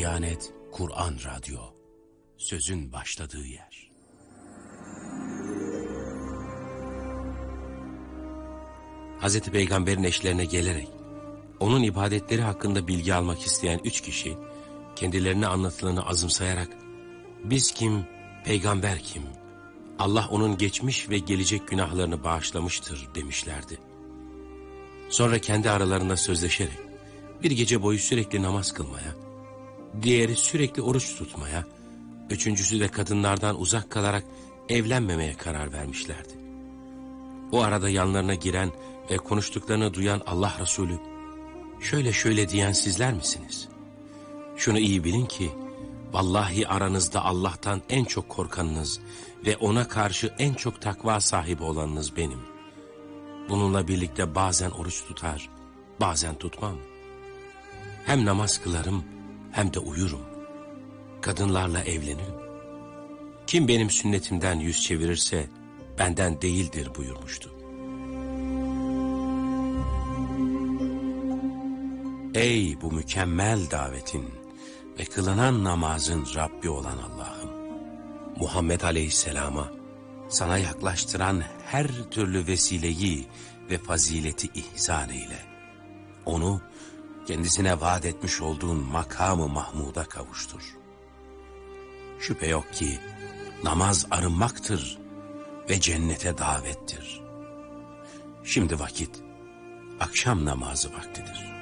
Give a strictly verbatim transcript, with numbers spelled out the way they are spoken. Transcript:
Diyanet Kur'an Radyo, sözün başladığı yer. Hazreti Peygamber'in eşlerine gelerek, onun ibadetleri hakkında bilgi almak isteyen üç kişi, kendilerine anlatılanı azımsayarak, biz kim, peygamber kim, Allah onun geçmiş ve gelecek günahlarını bağışlamıştır demişlerdi. Sonra kendi aralarında sözleşerek, bir gece boyu sürekli namaz kılmaya, diğeri sürekli oruç tutmaya, üçüncüsü de kadınlardan uzak kalarak evlenmemeye karar vermişlerdi. O arada yanlarına giren ve konuştuklarını duyan Allah Resulü, şöyle şöyle diyen sizler misiniz? Şunu iyi bilin ki, vallahi aranızda Allah'tan en çok korkanınız ve ona karşı en çok takva sahibi olanınız benim. Bununla birlikte bazen oruç tutar, bazen tutmam. Hem namaz kılarım, hem de uyurum. Kadınlarla evlenirim. Kim benim sünnetimden yüz çevirirse, benden değildir buyurmuştu. Ey bu mükemmel davetin ve kılınan namazın Rabbi olan Allah'ım! Muhammed Aleyhisselam'a sana yaklaştıran her türlü vesileyi ve fazileti ihsan eyle. Onu kendisine vaat etmiş olduğun makamı Mahmud'a kavuştur. Şüphe yok ki namaz arınmaktır ve cennete davettir. Şimdi vakit akşam namazı vaktidir.